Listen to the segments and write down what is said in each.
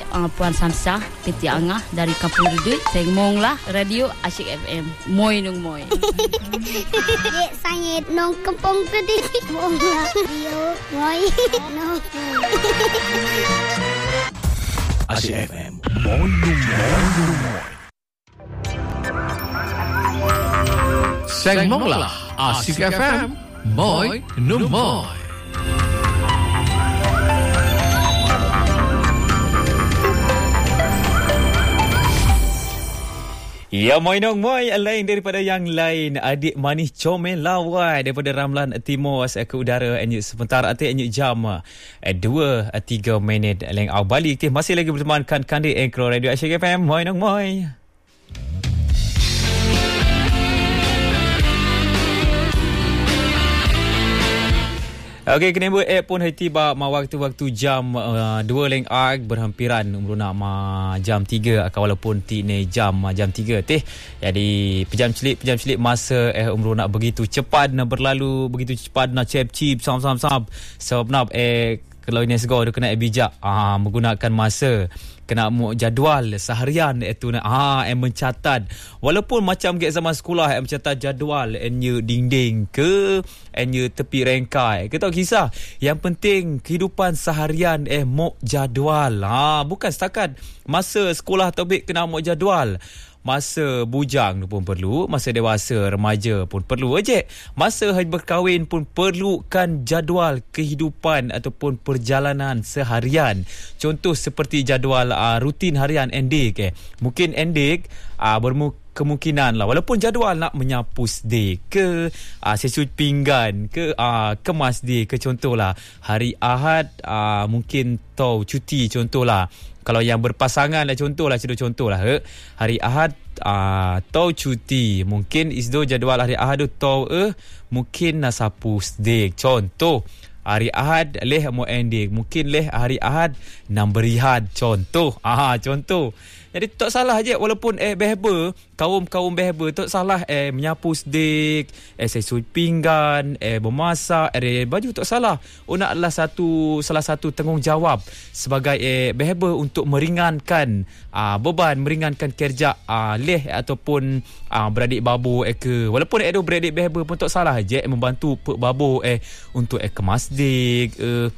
Puan Samsah binti Angah dari Kampung Redut. Saya ngomonglah radio Asyik FM. Moi nung moi. Dek saya nong Kampung Redut. Ngomonglah radio moi nung. Asyik FM. Moi nung moi. Saya ngomonglah Asyik FM. Moi nung moi. Ya, moi nong moi, lain daripada yang lain. Adik manis comel lawai daripada Ramlan Timur ke udara NU sebentar ati NU jam 2:03 minit leng au balik masih lagi berteman kan Kandi Angkor Radio Asyik FM. Moi nong moi. Okey, kena buat pun hari tiba waktu-waktu jam 2 leng ag berhampiran umur nak jam 3 walaupun tine jam 3 teh. Jadi pejam celik masa umur nak begitu cepat nak berlalu, begitu cepat nak cip sam sebab nak kalau ini segor dia kena bijak menggunakan masa, kena mau jadual seharian itu mencatat walaupun macam ke zaman sekolah mencatat jadual enyu dinding ke enyu tepi rengkai ke tak kisah, yang penting kehidupan seharian mau jadual bukan setakat masa sekolah tobik kena mau jadual. Masa bujang pun perlu, masa dewasa remaja pun perlu aje. Masa berkahwin pun perlukan jadual kehidupan ataupun perjalanan seharian. Contoh seperti jadual rutin harian endik mungkin endik kemungkinan lah walaupun jadual nak menyapu sedek ke sesuai pinggan ke kemas dek ke contohlah hari Ahad mungkin tahu cuti contohlah. Kalau yang berpasangan lah contohlah hari Ahad tahu cuti, mungkin isdo jadual hari Ahad tu tahu mungkin nak sapu sedek contoh. Hari Ahad leh mau ending, mungkin leh hari Ahad nak berehat contoh. Contoh. Jadi tak salah je walaupun behber kaum behber tak salah menyapu sedek, sesuai pinggan, memasak, baju tak salah. Nak adalah salah satu tanggungjawab sebagai behber untuk meringankan beban, meringankan kerja leh ataupun beradik babu ke walaupun beradik behber pun tak salah je membantu babu untuk kemas sedek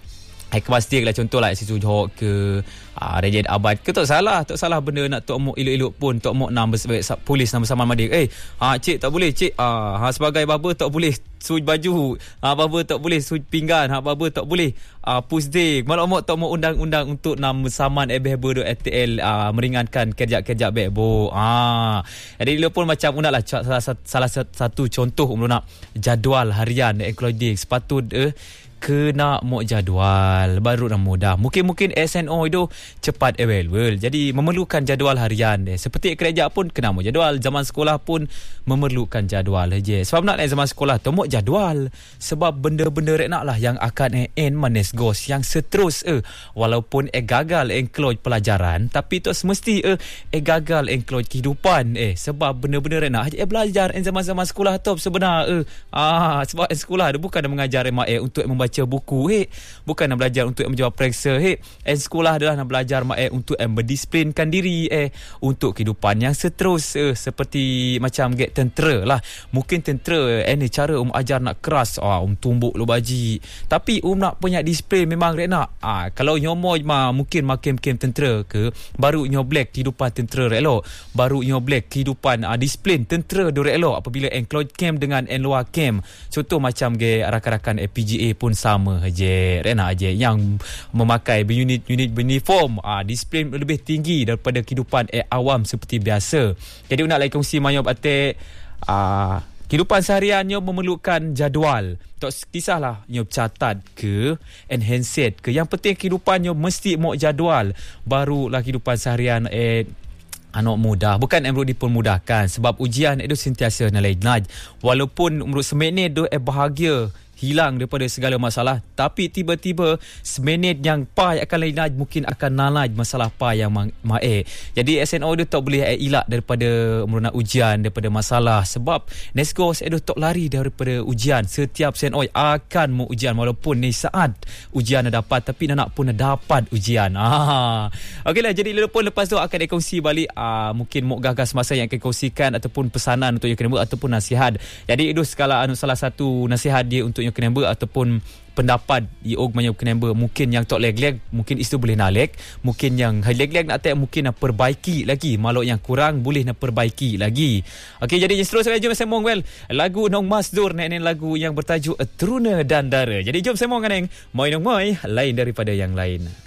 kemas dia lah contohlah situ Johor ke Raja Abad ke tak salah benda nak tok mok elok-elok pun tok mok nama polis nama sama madik cik tak boleh cik sebagai baba tak boleh suj baju baba tak boleh suj pinggan baba tak boleh push day malam mok tak mok undang-undang untuk nama saman behber ATL meringankan kerja-kerja bebo jadi dia pun macam unaklah salah satu contoh nak jadual harian ekologi sepatut kena mau jadual baru nak mudah. Mungkin SNO itu cepat available. Jadi memerlukan jadual harian seperti kerja pun kena mau jadual. Zaman sekolah pun memerlukan jadual je. Sebab nak zaman sekolah tu mau jadual. Sebab benda-benda nak lah yang akan manis gos yang seterus walaupun gagal include pelajaran tapi tu semesti gagal include kehidupan sebab benda-benda nak belajar zaman-zaman sekolah tu sebenar sebab sekolah tu bukan mengajar untuk membaca buku bukan nak belajar untuk menjawab periksa sekolah adalah nak belajar untuk berdisiplinkan diri untuk kehidupan yang seterus seperti macam tentera lah. Mungkin tentera ni cara ajar nak keras tumbuk lu baji tapi nak punya disiplin memang nak kalau nyomoy mungkin makin tentera ke baru nyoblek kehidupan tentera elok, baru nyoblek kehidupan disiplin tentera elok apabila enclosed camp dengan luar camp. Contoh macam rakan-rakan PGA pun sama aje yang memakai unit uniform disiplin lebih tinggi daripada kehidupan awam seperti biasa. Jadi nak lagi kongsi manyo batik kehidupan sehariannya memerlukan jadual. Tak kisahlah nyo catat ke enhanced ke, yang penting kehidupannya mesti mau jadual barulah kehidupan seharian anak mudah. Bukan emro dipermudahkan sebab ujian itu sentiasa nalai walaupun umur seminit tu bahagia hilang daripada segala masalah, tapi tiba-tiba seminit yang pai akan lain mungkin akan nalaj masalah pai yang mae. Jadi SNO dia tak boleh elak daripada meruna ujian, daripada masalah, sebab Nesco SNO tak lari daripada ujian. Setiap SNO akan mau ujian, walaupun ni saat ujian dah dapat, tapi nak pun dapat ujian. Okeylah, jadi lepas tu akan dikongsi balik mungkin mau gagas masa yang akan kongsikan ataupun pesanan untuk yang kena buat ataupun nasihat. Jadi itu salah satu nasihat dia untuk yang kena buat ataupun pendapat iog banyak kena buat. Mungkin yang tak leg-leg mungkin itu boleh nak leg, mungkin yang leg-leg nak tak mungkin nak perbaiki lagi, malu yang kurang boleh nak perbaiki lagi. Okey, jadi seterusnya jom sembang lagu Nong Masdur ni lagu yang bertajuk Truna dan Dara. Jadi jom sembang neng moi nong moi lain daripada yang lain.